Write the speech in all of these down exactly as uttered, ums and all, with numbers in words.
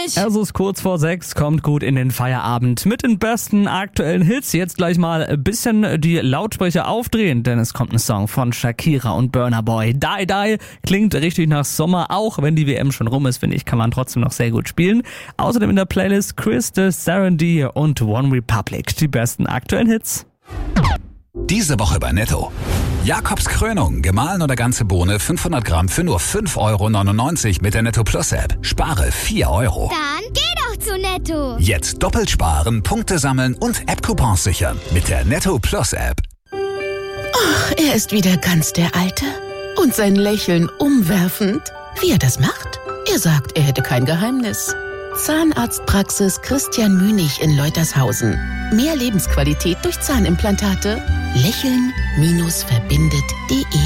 nicht. Es ist kurz vor sechs, kommt gut in den Feierabend mit den besten aktuellen Hits. Jetzt gleich mal ein bisschen die Lautsprecher aufdrehen, denn es kommt ein Song von Shakira und Burna Boy. Die Die klingt richtig nach Sommer, auch wenn die W M schon rum ist, finde ich, kann man trotzdem noch sehr gut spielen. Außerdem in der Playlist Chris de Serendy und One Republic, die besten aktuellen Hits. Diese Woche bei Netto. Jakobs Krönung, gemahlen oder ganze Bohne, fünfhundert Gramm für nur fünf Euro neunundneunzig mit der Netto Plus App. Spare vier Euro. Dann geh doch zu Netto. Jetzt doppelt sparen, Punkte sammeln und App-Coupons sichern mit der Netto Plus App. Ach, er ist wieder ganz der Alte. Und sein Lächeln umwerfend. Wie er das macht? Er sagt, er hätte kein Geheimnis. Zahnarztpraxis Christian Münig in Leutershausen. Mehr Lebensqualität durch Zahnimplantate. Lächeln verbindet punkt de.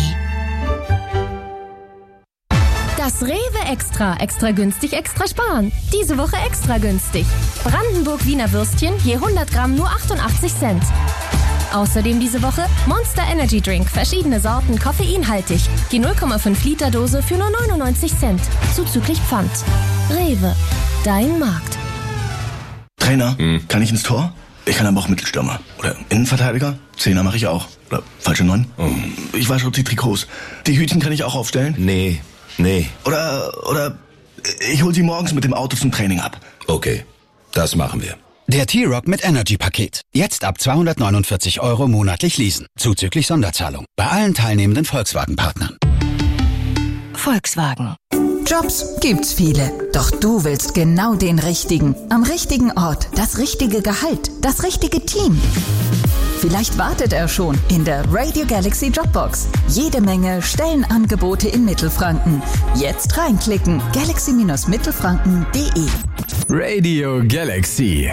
Das Rewe Extra. Extra günstig, extra sparen. Diese Woche extra günstig. Brandenburg Wiener Würstchen je hundert Gramm nur achtundachtzig Cent. Außerdem diese Woche Monster Energy Drink. Verschiedene Sorten, koffeinhaltig. Die null Komma fünf Liter Dose für nur neunundneunzig Cent. Zuzüglich Pfand. Rewe. Dein Markt. Trainer, hm. kann ich ins Tor? Ich kann aber auch Mittelstürmer. Oder Innenverteidiger? Zehner mache ich auch. Oder falsche Neun? Oh. Ich wasche die Trikots. Die Hütchen kann ich auch aufstellen? Nee, nee. Oder, oder ich hol sie morgens mit dem Auto zum Training ab. Okay, das machen wir. Der T-Rock mit Energy-Paket. Jetzt ab zweihundertneunundvierzig Euro monatlich leasen. Zuzüglich Sonderzahlung. Bei allen teilnehmenden Volkswagen-Partnern. Volkswagen. Jobs gibt's viele. Doch du willst genau den richtigen. Am richtigen Ort. Das richtige Gehalt. Das richtige Team. Vielleicht wartet er schon in der Radio Galaxy Jobbox. Jede Menge Stellenangebote in Mittelfranken. Jetzt reinklicken. galaxy Mittelfranken punkt de. Radio Galaxy.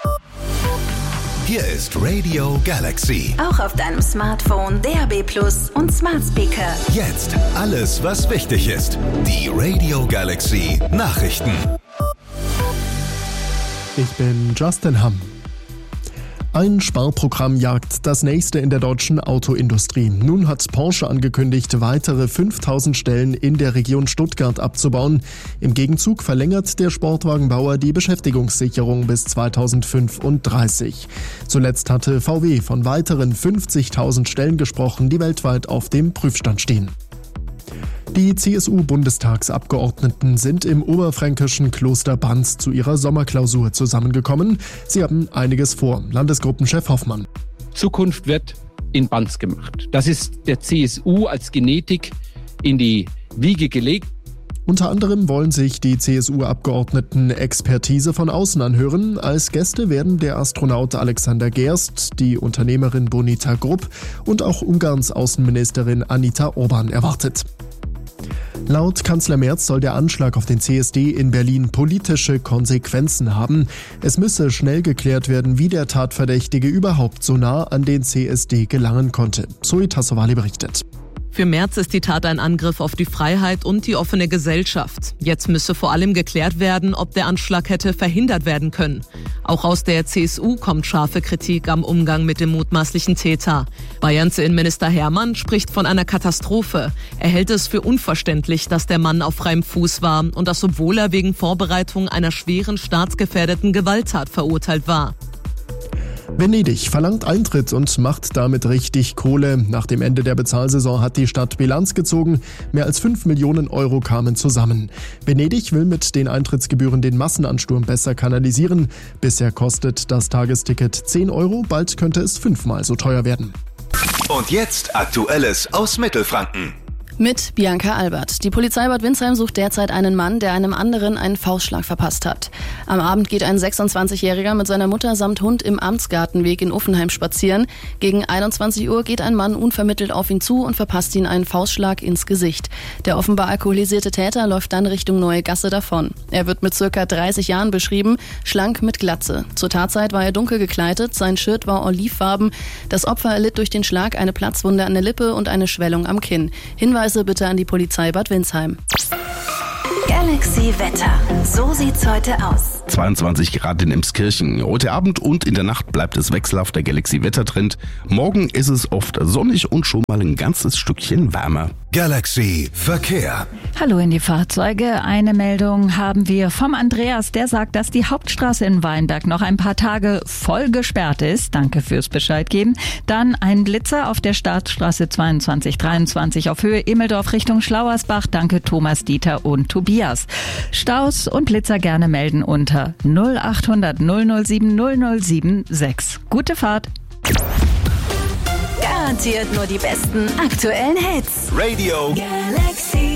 Hier ist Radio Galaxy. Auch auf deinem Smartphone, D A B Plus und Smart Speaker. Jetzt alles, was wichtig ist. Die Radio Galaxy Nachrichten. Ich bin Justin Hamm. Ein Sparprogramm jagt das nächste in der deutschen Autoindustrie. Nun hat Porsche angekündigt, weitere fünftausend Stellen in der Region Stuttgart abzubauen. Im Gegenzug verlängert der Sportwagenbauer die Beschäftigungssicherung bis zweitausendfünfunddreißig. Zuletzt hatte V W von weiteren fünfzigtausend Stellen gesprochen, die weltweit auf dem Prüfstand stehen. Die C S U-Bundestagsabgeordneten sind im oberfränkischen Kloster Banz zu ihrer Sommerklausur zusammengekommen. Sie haben einiges vor. Landesgruppenchef Hoffmann. Zukunft wird in Banz gemacht. Das ist der C S U als Genetik in die Wiege gelegt. Unter anderem wollen sich die C S U-Abgeordneten Expertise von außen anhören. Als Gäste werden der Astronaut Alexander Gerst, die Unternehmerin Bonita Grupp und auch Ungarns Außenministerin Anita Orban erwartet. Laut Kanzler Merz soll der Anschlag auf den C S D in Berlin politische Konsequenzen haben. Es müsse schnell geklärt werden, wie der Tatverdächtige überhaupt so nah an den C S D gelangen konnte. Zoe Tassovali berichtet. Für Merz ist die Tat ein Angriff auf die Freiheit und die offene Gesellschaft. Jetzt müsse vor allem geklärt werden, ob der Anschlag hätte verhindert werden können. Auch aus der C S U kommt scharfe Kritik am Umgang mit dem mutmaßlichen Täter. Bayerns Innenminister Hermann spricht von einer Katastrophe. Er hält es für unverständlich, dass der Mann auf freiem Fuß war und das, obwohl er wegen Vorbereitung einer schweren staatsgefährdeten Gewalttat verurteilt war. Venedig verlangt Eintritt und macht damit richtig Kohle. Nach dem Ende der Bezahlsaison hat die Stadt Bilanz gezogen. Mehr als fünf Millionen Euro kamen zusammen. Venedig will mit den Eintrittsgebühren den Massenansturm besser kanalisieren. Bisher kostet das Tagesticket zehn Euro, bald könnte es fünfmal so teuer werden. Und jetzt Aktuelles aus Mittelfranken. Mit Bianca Albert. Die Polizei Bad Windsheim sucht derzeit einen Mann, der einem anderen einen Faustschlag verpasst hat. Am Abend geht ein sechsundzwanzigjähriger mit seiner Mutter samt Hund im Amtsgartenweg in Uffenheim spazieren. Gegen einundzwanzig Uhr geht ein Mann unvermittelt auf ihn zu und verpasst ihn einen Faustschlag ins Gesicht. Der offenbar alkoholisierte Täter läuft dann Richtung Neue Gasse davon. Er wird mit circa dreißig Jahren beschrieben, schlank mit Glatze. Zur Tatzeit war er dunkel gekleidet, sein Shirt war olivfarben. Das Opfer erlitt durch den Schlag eine Platzwunde an der Lippe und eine Schwellung am Kinn. Hinweise bitte an die Polizei Bad Windsheim. Galaxy Wetter. So sieht's heute aus. zweiundzwanzig Grad in Emskirchen. Heute Abend und in der Nacht bleibt es wechselhaft der Galaxy-Wettertrend. Morgen ist es oft sonnig und schon mal ein ganzes Stückchen wärmer. Galaxy Verkehr. Hallo in die Fahrzeuge. Eine Meldung haben wir vom Andreas, der sagt, dass die Hauptstraße in Weinberg noch ein paar Tage voll gesperrt ist. Danke fürs Bescheid geben. Dann ein Blitzer auf der Staatsstraße zweiundzwanzig dreiundzwanzig auf Höhe Emeldorf Richtung Schlauersbach. Danke Thomas, Dieter und Tobias. Staus und Blitzer gerne melden unter null achthundert null null sieben null null sieben sechs. Gute Fahrt. Garantiert nur die besten aktuellen Hits. Radio Galaxy.